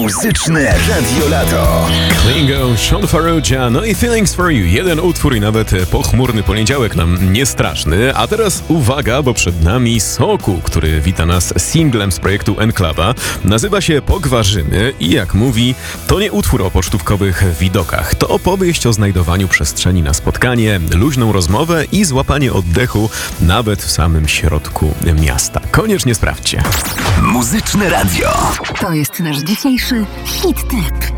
Muzyczne Radio Lato. Klingo, Sean Farrugia, no i Feelings for You. Jeden utwór i nawet pochmurny poniedziałek nam nie straszny. A teraz uwaga, bo przed nami Sokół, który wita nas singlem z projektu Enklawa. Nazywa się Pogwarzymy i jak mówi, to nie utwór o pocztówkowych widokach. To opowieść o znajdowaniu przestrzeni na spotkanie, luźną rozmowę i złapanie oddechu nawet w samym środku miasta. Koniecznie sprawdźcie. Muzyczne Radio. To jest nasz dzisiejszy hit tip.